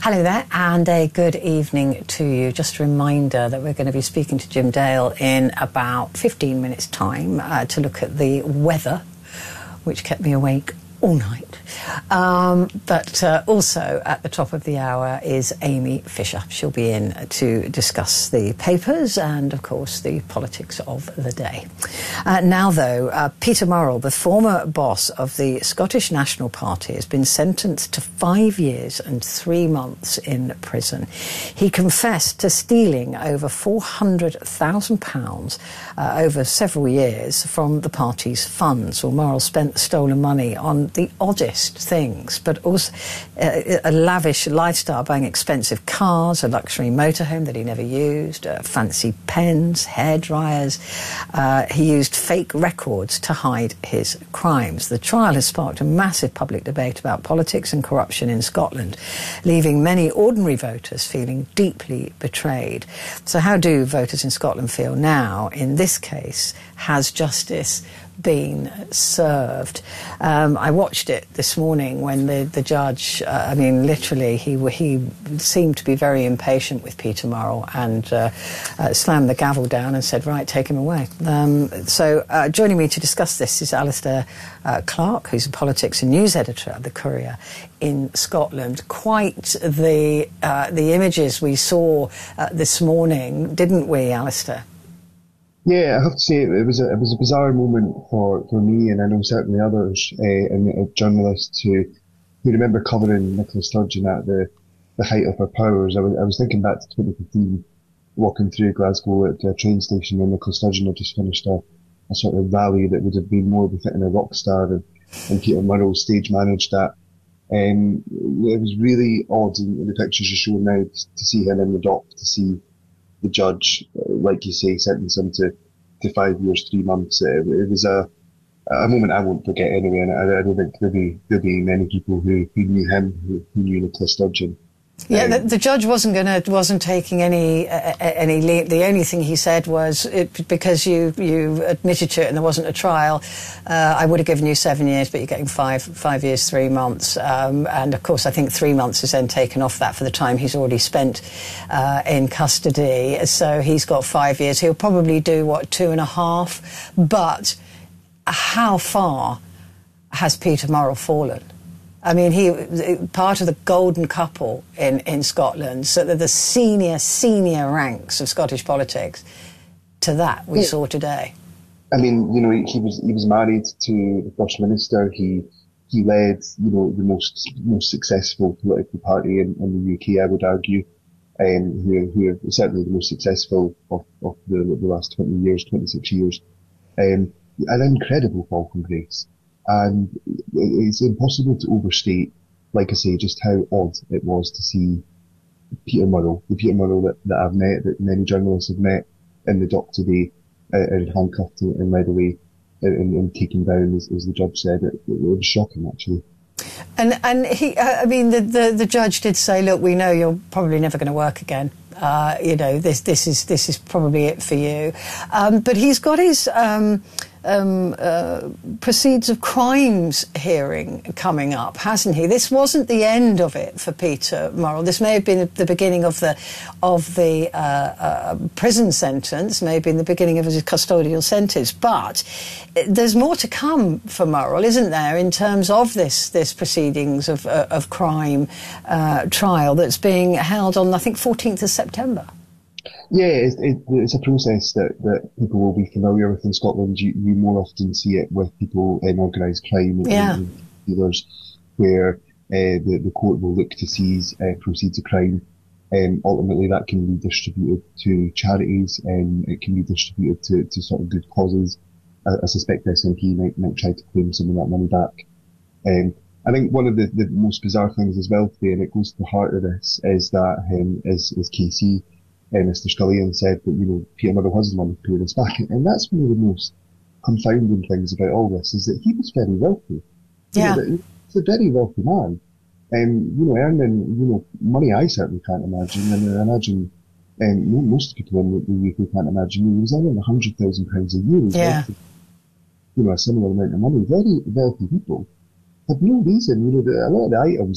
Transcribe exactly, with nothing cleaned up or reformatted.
Hello there and a good evening to you. Just a reminder that we're going to be speaking to Jim Dale in about fifteen minutes time uh, to look at the weather, which kept me awake all night. Um, but uh, also at the top of the hour is Amy Fisher. She'll be in to discuss the papers and, of course, the politics of the day. Uh, now, though, uh, Peter Murrell, the former boss of the Scottish National Party, has been sentenced to five years and three months in prison. He confessed to stealing over four hundred thousand pounds uh, over several years from the party's funds. Well, Murrell spent the stolen money on the oddest things, but also uh, a lavish lifestyle, buying expensive cars, a luxury motorhome that he never used, uh, fancy pens, hair dryers. Uh, he used fake records to hide his crimes. The trial has sparked a massive public debate about politics and corruption in Scotland, leaving many ordinary voters feeling deeply betrayed. So how do voters in Scotland feel now? In this case, has justice been served? Um, I watched it this morning when the, the judge, uh, I mean, literally, he he seemed to be very impatient with Peter Murrell and uh, uh, slammed the gavel down and said, right, take him away. Um, so uh, joining me to discuss this is Alistair uh, Clark, who's a politics and news editor at The Courier in Scotland. Quite the, uh, the images we saw uh, this morning, didn't we, Alistair? Yeah, I have to say it was a it was a bizarre moment for, for me, and I know certainly others uh, and uh, journalists who who remember covering Nicola Sturgeon at the the height of her powers. I was I was thinking back to twenty fifteen, walking through Glasgow at a train station, and Nicola Sturgeon had just finished a, a sort of rally that would have been more befitting a rock star, and, and Peter Murrell stage managed that. Um, it was really odd in, in the pictures you show now to see him in the dock, to see the judge, like you say, sentenced him to, to five years, three months. It, it was a a moment I won't forget anyway, and I, I don't think there'll be, there'll be many people who, who knew him, who, who knew Nicola Sturgeon. Yeah, um, the, the judge wasn't going to, wasn't taking any, uh, any lead. The only thing he said was, it, because you, you admitted to it and there wasn't a trial, uh, I would have given you seven years, but you're getting five, five years, three months. Um, and of course, I think three months is then taken off that for the time he's already spent, uh, in custody. So he's got five years. He'll probably do, what, two and a half? But how far has Peter Murrell fallen? I mean, he part of the golden couple in, in Scotland, so that the senior, senior ranks of Scottish politics, to that we yeah. saw today. I mean, you know, he was he was married to the First Minister. He he led, you know, the most most successful political party in, in the U K, I would argue, um, who who are certainly the most successful of, of the, the last twenty years, twenty-six years. Um, an incredible fall from grace. And it's impossible to overstate, like I say, just how odd it was to see Peter Murrell, the Peter Murrell that, that I've met, that many journalists have met in the dock today, uh, and handcuffed and, and led away and, and taken down, as, as the judge said. It, it was shocking, actually. And and he, uh, I mean, the, the the judge did say, look, we know you're probably never going to work again. Uh, you know, this this is this is probably it for you. Um, but he's got his um, um, uh, proceeds of crimes hearing coming up, hasn't he? This wasn't the end of it for Peter Murrell. This may have been the beginning of the of the uh, uh, prison sentence, may have been the beginning of his custodial sentence. But there's more to come for Murrell, isn't there, in terms of this this proceedings of uh, of crime uh, trial that's being held on, I think, fourteenth of September. Yeah, it, it, it's a process that, that people will be familiar with in Scotland. You, you more often see it with people in organised crime yeah. and dealers, where uh, the, the court will look to seize uh, proceeds of crime. Um, ultimately, that can be distributed to charities, and it can be distributed to, to sort of good causes. I, I suspect the S N P might, might try to claim some of that money back. Um, I think one of the, the most bizarre things as well today, and it goes to the heart of this, is that um, is, is K C, uh, Mister Scullion, said that, you know, Peter Murrell has the money to pay this back. And that's one of the most confounding things about all this, is that he was very wealthy. Yeah. You know, he's a very wealthy man. Um, you know, earning, you know, money I certainly can't imagine, and I imagine um, most people in the U K can't imagine. He was earning one hundred thousand pounds a year. Yeah. Wealthy, you know, a similar amount of money. Very wealthy people have no reason, you know, a lot of the items